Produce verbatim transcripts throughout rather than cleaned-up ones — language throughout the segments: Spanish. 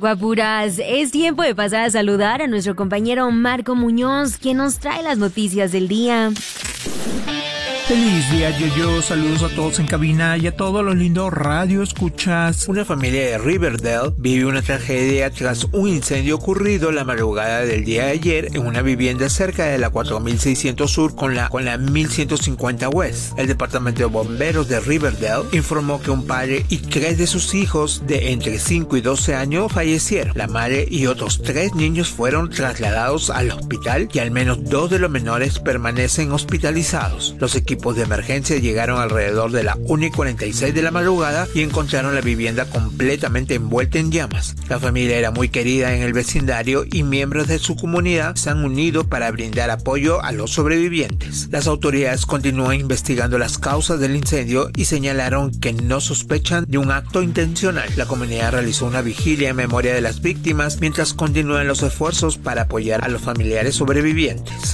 Guapuras, es tiempo de pasar a saludar a nuestro compañero Marco Muñoz, quien nos trae las noticias del día. Feliz día, Yo-Yo. Saludos a todos en cabina y a todos los lindos radio escuchas. Una familia de Riverdale vive una tragedia tras un incendio ocurrido la madrugada del día de ayer en una vivienda cerca de la cuatro mil seiscientos Sur con la, con la mil ciento cincuenta West. El departamento de bomberos de Riverdale informó que un padre y tres de sus hijos de entre cinco y doce años fallecieron. La madre y otros tres niños fueron trasladados al hospital y al menos dos de los menores permanecen hospitalizados. Los equipos de emergencia llegaron alrededor de la una y cuarenta y seis de la madrugada y encontraron la vivienda completamente envuelta en llamas. La familia era muy querida en el vecindario y miembros de su comunidad se han unido para brindar apoyo a los sobrevivientes. Las autoridades continúan investigando las causas del incendio y señalaron que no sospechan de un acto intencional. La comunidad realizó una vigilia en memoria de las víctimas mientras continúan los esfuerzos para apoyar a los familiares sobrevivientes.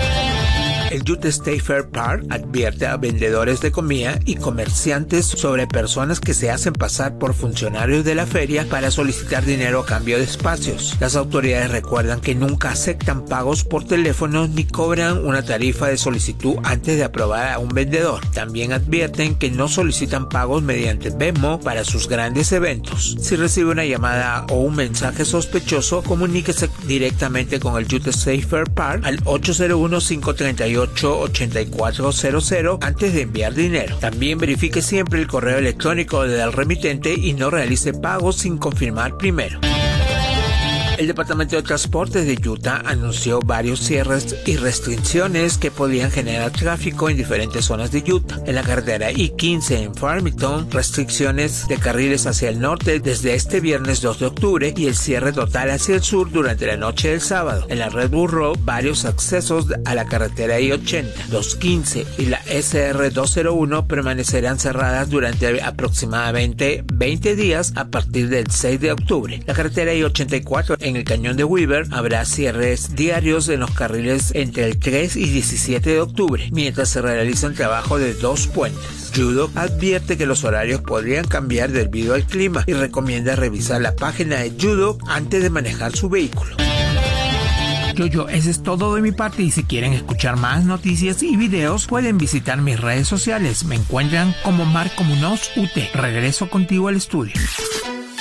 El Utah State Fair Park advierte a vendedores de comida y comerciantes sobre personas que se hacen pasar por funcionarios de la feria para solicitar dinero a cambio de espacios. Las autoridades recuerdan que nunca aceptan pagos por teléfono ni cobran una tarifa de solicitud antes de aprobar a un vendedor. También advierten que no solicitan pagos mediante Venmo para sus grandes eventos. Si recibe una llamada o un mensaje sospechoso, comuníquese directamente con el Utah State Fair Park al ocho cero uno, cinco tres ocho, ocho cuatro cero cero antes de enviar dinero. También verifique siempre el correo electrónico del remitente y no realice pagos sin confirmar primero. El Departamento de Transportes de Utah anunció varios cierres y restricciones que podían generar tráfico en diferentes zonas de Utah. En la carretera I quince en Farmington, restricciones de carriles hacia el norte desde este viernes dos de octubre y el cierre total hacia el sur durante la noche del sábado. En la Redwood Road, varios accesos a la carretera I ochenta, doscientos quince y la S R doscientos uno permanecerán cerradas durante aproximadamente veinte días a partir del seis de octubre. La carretera I ochenta y cuatro en el cañón de Weaver habrá cierres diarios en los carriles entre el tres y diecisiete de octubre, mientras se realiza el trabajo de dos puentes. U D O T advierte que los horarios podrían cambiar debido al clima y recomienda revisar la página de U D O T antes de manejar su vehículo. Yo-Yo, eso es todo de mi parte y si quieren escuchar más noticias y videos pueden visitar mis redes sociales. Me encuentran como Marco Muñoz U T. Regreso contigo al estudio.